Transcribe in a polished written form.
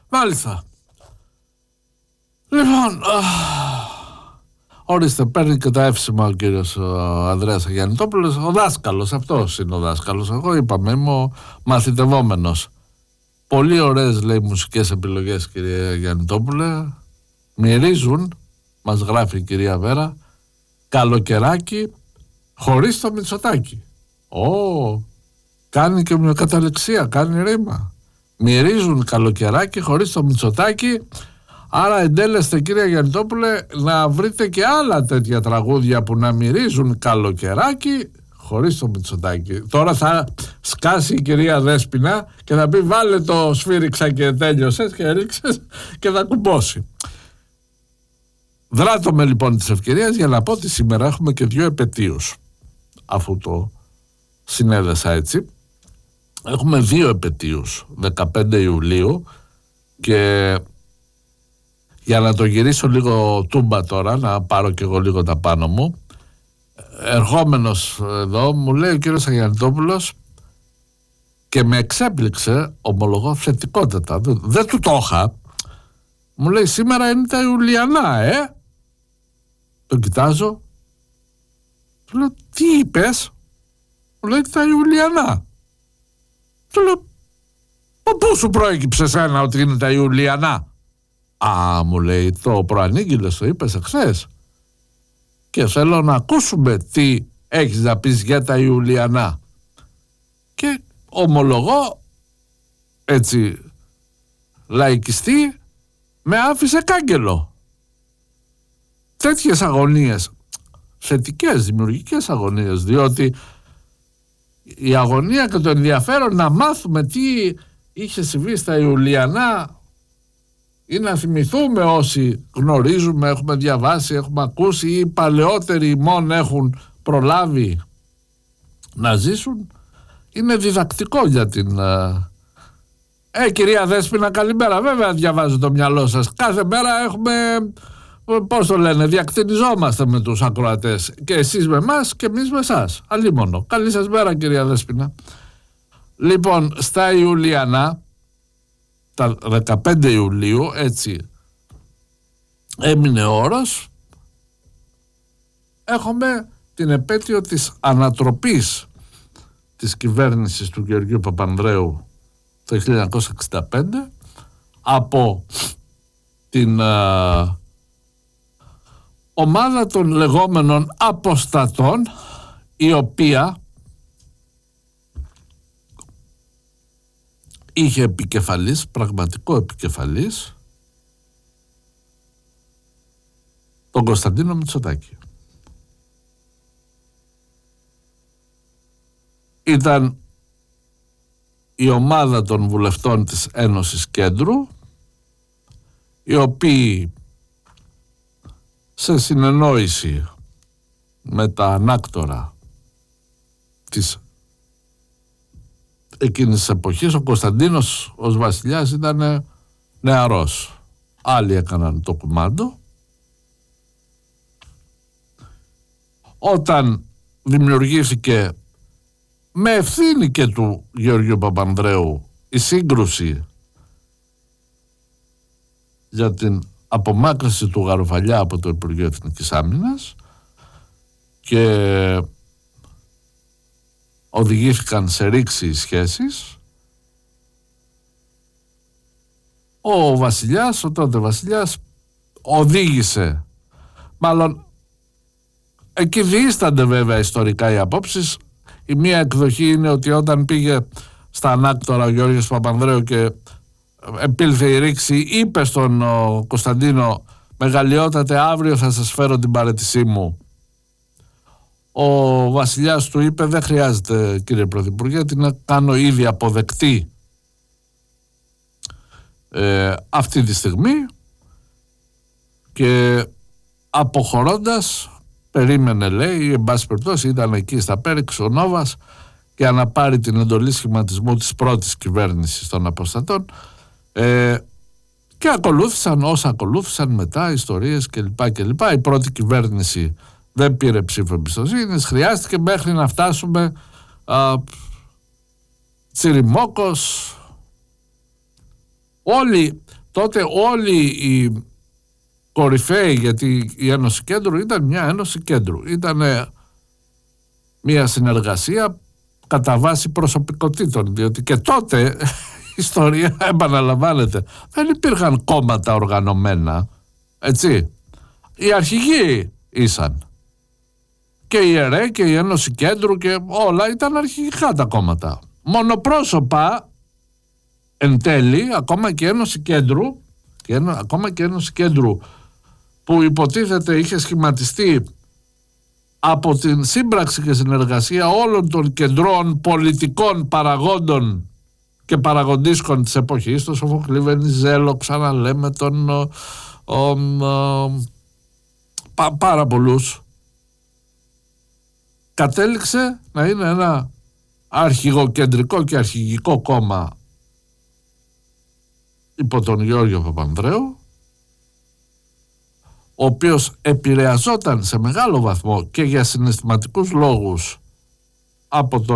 Μάλιστα. Λοιπόν, ορίστε, παίρνει και τα εύσημα ο κύριος Ανδρέας Αγιαννητόπουλος. Ο δάσκαλος, αυτός είναι ο δάσκαλος. Εγώ είπαμε, είμαι ο μαθητευόμενος. Πολύ ωραίες, λέει, μουσικές επιλογές, κυρία Αγιαννητόπουλε. Μυρίζουν, μας γράφει η κυρία Βέρα, καλοκαιράκι χωρίς το Μητσοτάκι. Κάνει και μια καταληξία, κάνει ρήμα. Μυρίζουν καλοκαιράκι χωρίς το Μητσοτάκι. Άρα εντέλεστε, κυρία Αγιαννητόπουλε, να βρείτε και άλλα τέτοια τραγούδια που να μυρίζουν καλοκαιράκι χωρίς το Μητσοτάκι. Τώρα θα σκάσει η κυρία Δέσποινα και θα πει βάλε το σφύριξα και τέλειωσες και έριξες και θα κουμπώσει. Δράτω λοιπόν της ευκαιρίας για να πω ότι σήμερα έχουμε και 2 επετείους, αφού το συνέδεσα έτσι. Έχουμε 2 επετείους, 15 Ιουλίου, και για να το γυρίσω λίγο τούμπα τώρα, να πάρω και εγώ λίγο τα πάνω μου, ερχόμενος εδώ μου λέει ο κύριος Αγιαννητόπουλος, και με εξέπληξε, ομολογώ θετικότατα, δεν του το είχα, μου λέει σήμερα είναι τα Ιουλιανά, τον κοιτάζω, του λέω τι είπες, μου λέει τα Ιουλιανά, του λέω πού σου προέκυψε σένα ότι είναι τα Ιουλιανά? Μου λέει το προανήγγειλες, το είπες εχθές και θέλω να ακούσουμε τι έχεις να πεις για τα Ιουλιανά. Και ομολογώ έτσι λαϊκιστή, με άφησε κάγκελο. Τέτοιες αγωνίες, θετικές, δημιουργικές αγωνίες, διότι η αγωνία και το ενδιαφέρον να μάθουμε τι είχε συμβεί στα Ιουλιανά ή να θυμηθούμε όσοι γνωρίζουμε, έχουμε διαβάσει, έχουμε ακούσει ή οι παλαιότεροι μόνο έχουν προλάβει να ζήσουν, είναι διδακτικό για την... κυρία Δέσποινα, καλημέρα. Βέβαια διαβάζω το μυαλό σας. Κάθε μέρα έχουμε, πώς το λένε, διακτηνιζόμαστε με τους ακροατές. Και εσείς με εμάς και εμείς με εσάς. Αλίμονο. Καλή σας μέρα, κυρία Δέσποινα. Λοιπόν, στα Ιουλιανά, τα 15 Ιουλίου, έτσι έμεινε όρος, έχουμε την επέτειο της ανατροπής της κυβέρνησης του Γεωργίου Παπανδρέου το 1965 από την ομάδα των λεγόμενων αποστατών, η οποία είχε επικεφαλής, πραγματικό επικεφαλής, τον Κωνσταντίνο Μητσοτάκη. Ήταν η ομάδα των βουλευτών της Ένωσης Κέντρου, οι οποίοι σε συνεννόηση με τα ανάκτορα της εκείνης της εποχής, ο Κωνσταντίνος ως βασιλιάς ήταν νεαρός, άλλοι έκαναν το κουμάντο. Όταν δημιουργήθηκε με ευθύνη και του Γεωργίου Παπανδρέου η σύγκρουση για την απομάκρυνση του Γαροφαλιά από το Υπουργείο Εθνικής Άμυνας και οδηγήθηκαν σε ρήξη οι σχέσεις, ο βασιλιάς, ο τότε βασιλιάς, οδήγησε, μάλλον εκεί διήστανται βέβαια ιστορικά οι απόψεις. Η μία εκδοχή είναι ότι όταν πήγε στα ανάκτορα ο Γιώργος Παπανδρέου και επήλθε η ρήξη, είπε στον Κωνσταντίνο «Μεγαλειότατε, αύριο θα σας φέρω την παραίτησή μου». Ο βασιλιάς του είπε «Δεν χρειάζεται, κύριε Πρωθυπουργέ, την κάνω ήδη αποδεκτή αυτή τη στιγμή», και αποχωρώντας περίμενε, λέει, εν πάση περιπτώσει ήταν εκεί στα Πέριξ ο Νόβας για να πάρει την εντολή σχηματισμού της πρώτης κυβέρνησης των αποστατών, και ακολούθησαν όσα ακολούθησαν μετά, ιστορίες κλπ. Η πρώτη κυβέρνηση δεν πήρε ψήφο εμπιστοσύνης, χρειάστηκε μέχρι να φτάσουμε Τσιριμόκος, όλοι τότε όλοι οι κορυφαίοι, γιατί η Ένωση Κέντρου ήταν μια Ένωση Κέντρου, ήταν μια συνεργασία κατά βάση προσωπικότητων, διότι και τότε η ιστορία επαναλαμβάνεται, δεν υπήρχαν κόμματα οργανωμένα, έτσι. Οι αρχηγοί ήσαν και η ΕΡΕ και η Ένωση Κέντρου και όλα ήταν αρχηγικά τα κόμματα. Μονοπρόσωπα εν τέλει, ακόμα και η Ένωση Κέντρου ακόμα και η Ένωση Κέντρου που υποτίθεται είχε σχηματιστεί από την σύμπραξη και συνεργασία όλων των κεντρών πολιτικών παραγόντων και παραγοντίσκων της εποχής, τον Σοφοκλή Βενιζέλο, ξαναλέμε τον πάρα πολλούς, κατέληξε να είναι ένα αρχηγοκεντρικό και αρχηγικό κόμμα υπό τον Γιώργο Παπανδρέου, ο οποίος επηρεαζόταν σε μεγάλο βαθμό και για συναισθηματικούς λόγους από τον